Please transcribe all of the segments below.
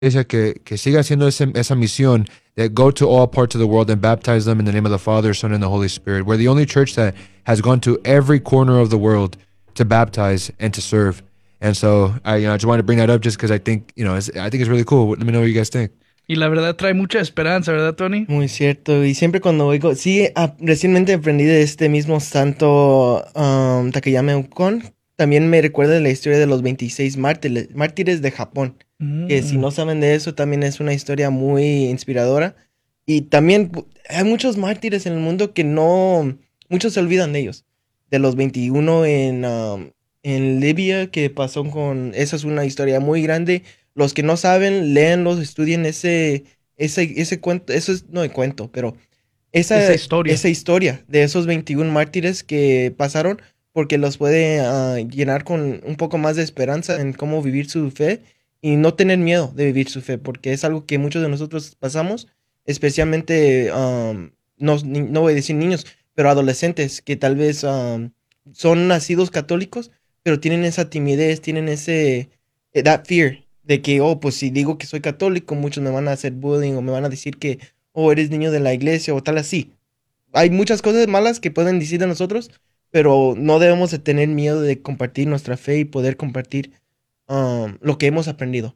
iglesia que siga haciendo esa misión that go to all parts of the world and baptize them in the name of the Father, Son, and the Holy Spirit. We're the only church that has gone to every corner of the world to baptize and to serve. And so I just wanted to bring that up just because I think, I think it's really cool. Let me know what you guys think. Y la verdad trae mucha esperanza, ¿verdad, Tony? Muy cierto. Y siempre cuando oigo, sí, recientemente aprendí de este mismo santo Takayama Ukon. También me recuerda la historia de los 26 mártires de Japón. Que si no saben de eso, también es una historia muy inspiradora. Y también hay muchos mártires en el mundo que muchos se olvidan de ellos. De los 21 en Libia que pasó esa es una historia muy grande. Los que no saben, léanlos, estudien ese cuento, eso es, no el cuento, pero esa historia de esos 21 mártires que pasaron, porque los puede llenar con un poco más de esperanza en cómo vivir su fe y no tener miedo de vivir su fe, porque es algo que muchos de nosotros pasamos, especialmente, no voy a decir niños, pero adolescentes que tal vez son nacidos católicos, pero tienen esa timidez, tienen that fear de que, pues si digo que soy católico, muchos me van a hacer bullying o me van a decir que, eres niño de la iglesia o tal así. Hay muchas cosas malas que pueden decir de nosotros, pero no debemos de tener miedo de compartir nuestra fe y poder compartir lo que hemos aprendido.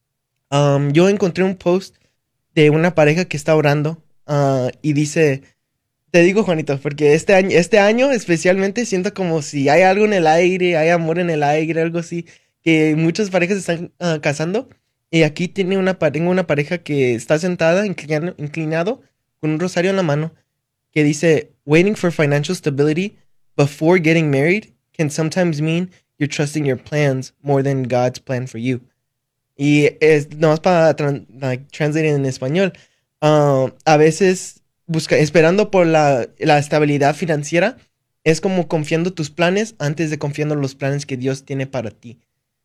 Yo encontré un post de una pareja que está orando y dice, te digo, Juanito, porque este año especialmente siento como si hay algo en el aire, hay amor en el aire, algo así, que muchas parejas están casando. Y aquí tengo una pareja que está sentada, inclinado, con un rosario en la mano, que dice, waiting for financial stability before getting married can sometimes mean you're trusting your plans more than God's plan for you. Y es nomás para translate en español. A veces esperando por la estabilidad financiera es como confiando tus planes antes de confiando en los planes que Dios tiene para ti.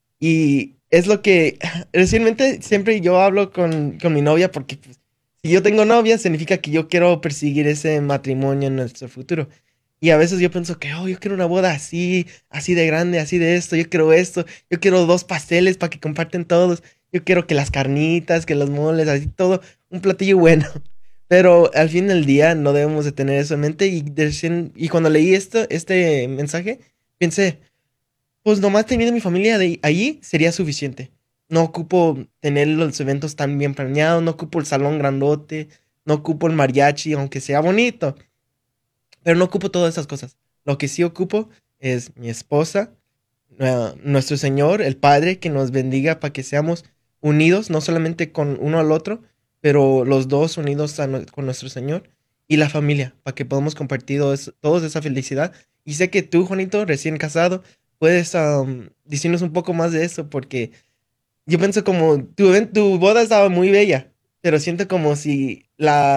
Y es lo que recientemente siempre yo hablo con mi novia, porque pues, si yo tengo novia significa que yo quiero perseguir ese matrimonio en nuestro futuro. Y a veces yo pienso que, yo quiero una boda así de grande, así de esto, yo quiero 2 pasteles para que comparten todos, yo quiero que las carnitas, que los moles, así todo, un platillo bueno. Pero al fin del día no debemos de tener eso en mente. Y cuando leí este mensaje, pensé, pues nomás teniendo mi familia de allí sería suficiente. No ocupo tener los eventos tan bien planeados, no ocupo el salón grandote, no ocupo el mariachi, aunque sea bonito. Pero no ocupo todas esas cosas. Lo que sí ocupo es mi esposa, nuestro Señor, el Padre, que nos bendiga para que seamos unidos, no solamente con uno al otro, pero los dos unidos con nuestro Señor, y la familia, para que podamos compartir todos esa felicidad. Y sé que tú, Juanito, recién casado, puedes decirnos un poco más de eso, porque yo pienso como tu boda estaba muy bella, pero siento como si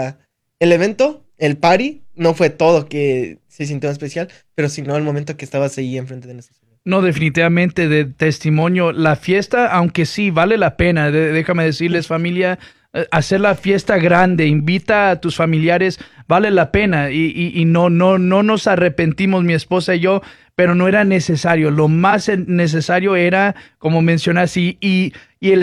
el evento, el party, no fue todo que se sintió especial, pero sino el momento que estabas ahí enfrente de nosotros. No, definitivamente de testimonio. La fiesta, aunque sí, vale la pena. Déjame decirles, familia, hacer la fiesta grande, invita a tus familiares, vale la pena. Y no nos arrepentimos, mi esposa y yo, pero no era necesario. Lo más necesario era, como mencionas, y el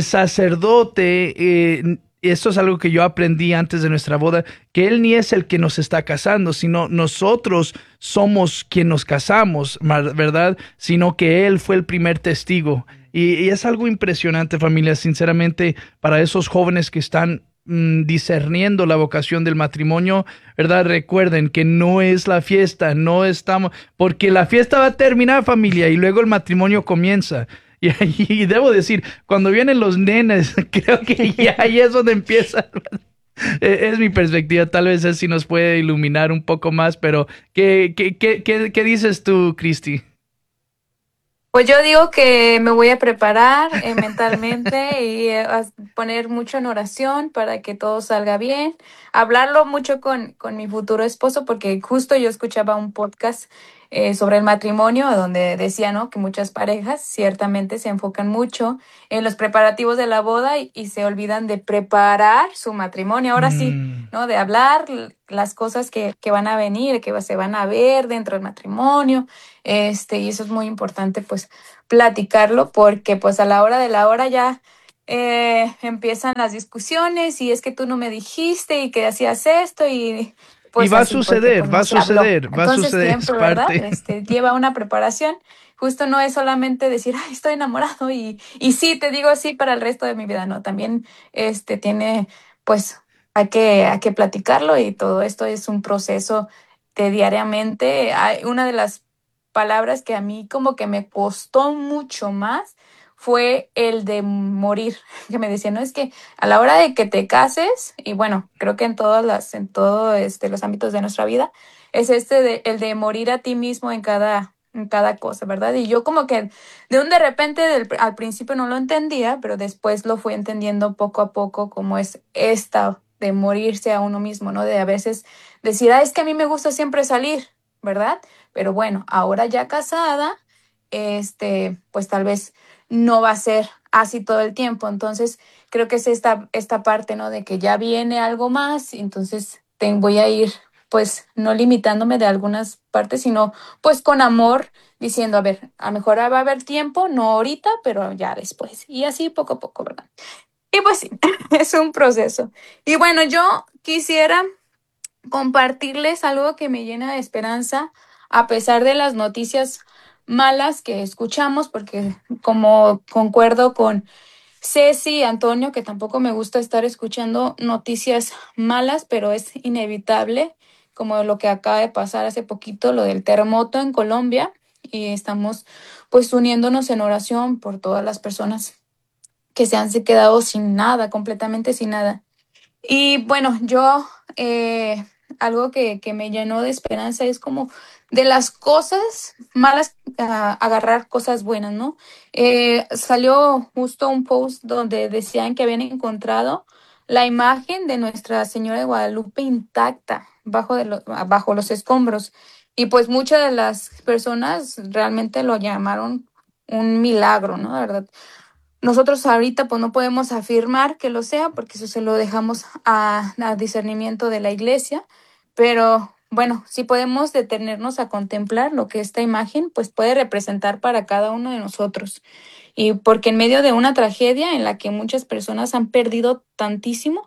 sacerdote, esto es algo que yo aprendí antes de nuestra boda, que él ni es el que nos está casando, sino nosotros somos quien nos casamos, ¿verdad? Sino que él fue el primer testigo. Y es algo impresionante, familia, sinceramente, para esos jóvenes que están discerniendo la vocación del matrimonio, ¿verdad? Recuerden que no es la fiesta, no estamos, porque la fiesta va a terminar, familia, y luego el matrimonio comienza. Y debo decir, cuando vienen los nenes, creo que ya ahí es donde empieza. Es mi perspectiva, tal vez él sí nos puede iluminar un poco más, pero ¿qué dices tú, Cristi? Pues yo digo que me voy a preparar mentalmente y a poner mucho en oración para que todo salga bien. Hablarlo mucho con mi futuro esposo, porque justo yo escuchaba un podcast sobre el matrimonio donde decía, ¿no?, que muchas parejas ciertamente se enfocan mucho en los preparativos de la boda y se olvidan de preparar su matrimonio. Ahora sí, ¿no?, de hablar las cosas que van a venir, que se van a ver dentro del matrimonio. Y eso es muy importante, pues, platicarlo, porque pues a la hora de la hora ya empiezan las discusiones y es que tú no me dijiste y que hacías esto y Y pues así, porque pues no se habló. va a Entonces suceder, es siempre, ¿verdad? parte. Lleva una preparación. Justo no es solamente decir, ay, estoy enamorado y sí, te digo sí para el resto de mi vida, no, también tiene, pues, hay que platicarlo y todo esto es un proceso de diariamente. Hay una de las palabras que a mí como que me costó mucho más fue el de morir, que me decía, no, es que a la hora de que te cases, y bueno, creo que en todos los ámbitos de nuestra vida, es el de morir a ti mismo en cada cosa, ¿verdad? Y yo como que de repente al principio no lo entendía, pero después lo fui entendiendo poco a poco como es esta de morirse a uno mismo, ¿no? De a veces decir, es que a mí me gusta siempre salir, ¿verdad? Pero bueno, ahora ya casada, pues tal vez no va a ser así todo el tiempo. Entonces, creo que es esta parte, ¿no? De que ya viene algo más, entonces voy a ir, pues, no limitándome de algunas partes, sino, pues, con amor, diciendo, a ver, a lo mejor va a haber tiempo, no ahorita, pero ya después. Y así poco a poco, ¿verdad? Y pues sí, es un proceso. Y bueno, yo quisiera compartirles algo que me llena de esperanza a pesar de las noticias malas que escuchamos, porque como concuerdo con Ceci y Antonio, que tampoco me gusta estar escuchando noticias malas, pero es inevitable, como lo que acaba de pasar hace poquito, lo del terremoto en Colombia, y estamos pues uniéndonos en oración por todas las personas que se han quedado sin nada, completamente sin nada. Y bueno, yo algo que me llenó de esperanza es como de las cosas malas agarrar cosas buenas, ¿no? Salió justo un post donde decían que habían encontrado la imagen de Nuestra Señora de Guadalupe intacta bajo los escombros. Y pues muchas de las personas realmente lo llamaron un milagro, ¿no? De verdad. Nosotros ahorita pues no podemos afirmar que lo sea porque eso se lo dejamos a discernimiento de la iglesia, pero bueno, sí podemos detenernos a contemplar lo que esta imagen pues puede representar para cada uno de nosotros. Y porque en medio de una tragedia en la que muchas personas han perdido tantísimo,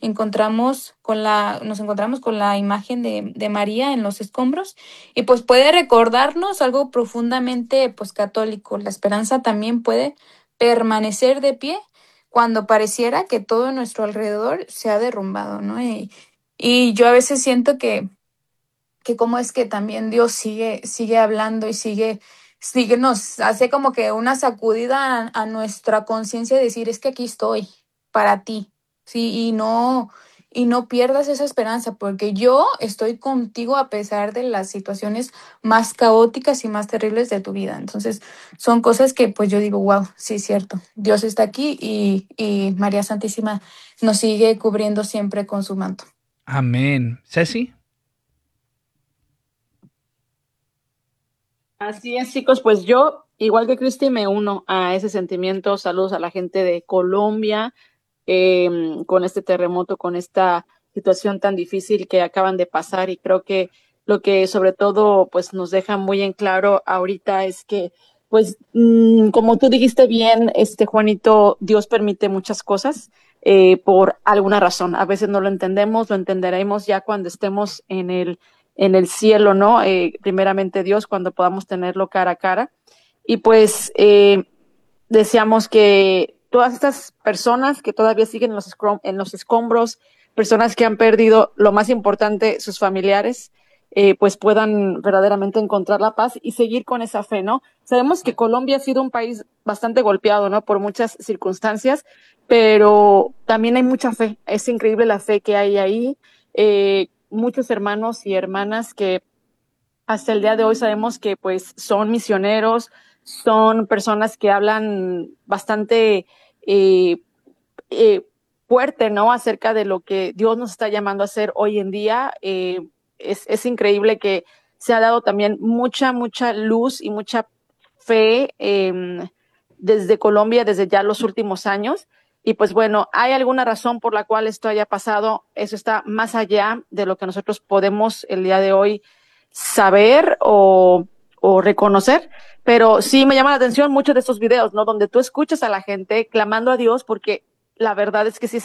nos encontramos con la imagen de María en los escombros y pues puede recordarnos algo profundamente pues católico. La esperanza también puede permanecer de pie cuando pareciera que todo a nuestro alrededor se ha derrumbado, ¿no? Y yo a veces siento que cómo es que también Dios sigue hablando y nos hace como que una sacudida a nuestra conciencia de decir, es que aquí estoy para ti, sí, y no pierdas esa esperanza, porque yo estoy contigo a pesar de las situaciones más caóticas y más terribles de tu vida. Entonces, son cosas que pues yo digo, wow, sí es cierto, Dios está aquí y María Santísima nos sigue cubriendo siempre con su manto. Amén. Ceci. Así es, chicos, pues yo, igual que Cristi, me uno a ese sentimiento. Saludos a la gente de Colombia, con este terremoto, con esta situación tan difícil que acaban de pasar. Y creo que lo que sobre todo pues nos deja muy en claro ahorita es que, pues, como tú dijiste bien, Juanito, Dios permite muchas cosas por alguna razón. A veces no lo entendemos, lo entenderemos ya cuando estemos en el cielo, ¿no? Primeramente Dios, cuando podamos tenerlo cara a cara. Y pues deseamos que todas estas personas que todavía siguen en los escombros, personas que han perdido lo más importante, sus familiares, pues puedan verdaderamente encontrar la paz y seguir con esa fe, ¿no? Sabemos que Colombia ha sido un país bastante golpeado, ¿no? Por muchas circunstancias, pero también hay mucha fe. Es increíble la fe que hay ahí. Muchos hermanos y hermanas que hasta el día de hoy sabemos que pues son misioneros, son personas que hablan bastante eh, eh, fuerte, ¿no? Acerca de lo que Dios nos está llamando a hacer hoy en día. Es increíble que se ha dado también mucha luz y mucha fe desde Colombia, desde ya los últimos años. Y pues bueno, ¿hay alguna razón por la cual esto haya pasado? Eso está más allá de lo que nosotros podemos el día de hoy saber o reconocer, pero sí me llama la atención muchos de estos videos, ¿no? Donde tú escuchas a la gente clamando a Dios porque la verdad es que sí